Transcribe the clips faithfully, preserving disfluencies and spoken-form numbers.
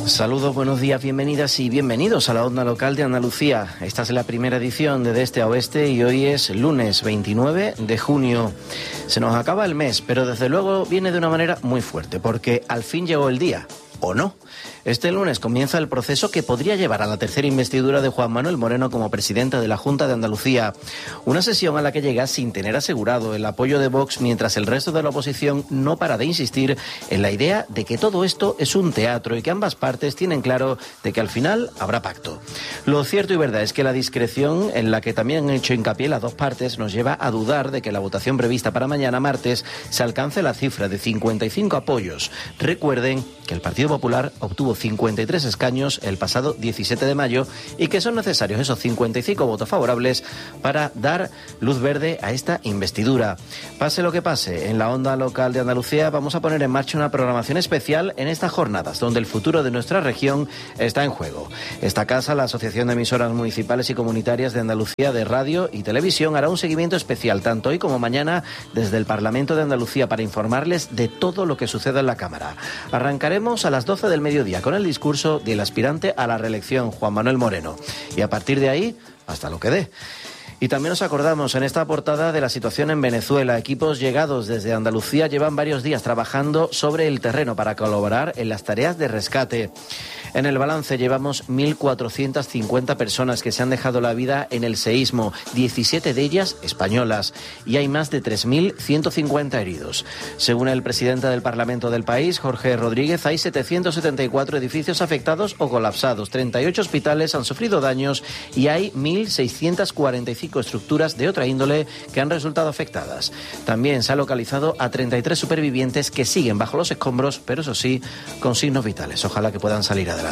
Saludos, buenos días, bienvenidas y bienvenidos a la Onda Local de Andalucía. Esta es la primera edición de De Este a Oeste y hoy es lunes veintinueve de junio. Se nos acaba el mes, pero desde luego viene de una manera muy fuerte, porque al fin llegó el día, ¿o no? Este lunes comienza el proceso que podría llevar a la tercera investidura de Juan Manuel Moreno como presidente de la Junta de Andalucía. Una sesión a la que llega sin tener asegurado el apoyo de Vox, mientras el resto de la oposición no para de insistir en la idea de que todo esto es un teatro y que ambas partes tienen claro de que al final habrá pacto. Lo cierto y verdad es que la discreción en la que también han hecho hincapié las dos partes nos lleva a dudar de que la votación prevista para mañana martes se alcance la cifra de cincuenta y cinco apoyos. Recuerden que el Partido Popular obtuvo cincuenta y tres escaños el pasado diecisiete de mayo y que son necesarios esos cincuenta y cinco votos favorables para dar luz verde a esta investidura. Pase lo que pase, en la Onda Local de Andalucía vamos a poner en marcha una programación especial en estas jornadas, donde el futuro de nuestra región está en juego. Esta casa, la Asociación de Emisoras Municipales y Comunitarias de Andalucía de Radio y Televisión, hará un seguimiento especial, tanto hoy como mañana, desde el Parlamento de Andalucía, para informarles de todo lo que suceda en la Cámara. Arrancaremos a las doce del mediodía con el discurso del aspirante a la reelección, Juan Manuel Moreno. Y a partir de ahí, hasta lo que dé. Y también nos acordamos en esta portada de la situación en Venezuela. Equipos llegados desde Andalucía llevan varios días trabajando sobre el terreno para colaborar en las tareas de rescate. En el balance llevamos mil cuatrocientas cincuenta personas que se han dejado la vida en el seísmo, diecisiete de ellas españolas, y hay más de tres mil ciento cincuenta heridos. Según el presidente del Parlamento del país, Jorge Rodríguez, hay setecientos setenta y cuatro edificios afectados o colapsados, treinta y ocho hospitales han sufrido daños y hay mil seiscientas cuarenta y cinco estructuras de otra índole que han resultado afectadas. También se ha localizado a treinta y tres supervivientes que siguen bajo los escombros, pero eso sí, con signos vitales. Ojalá que puedan salir adelante.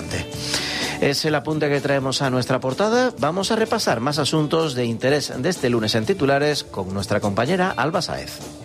Es el apunte que traemos a nuestra portada. Vamos a repasar más asuntos de interés de este lunes en titulares con nuestra compañera Alba Sáez.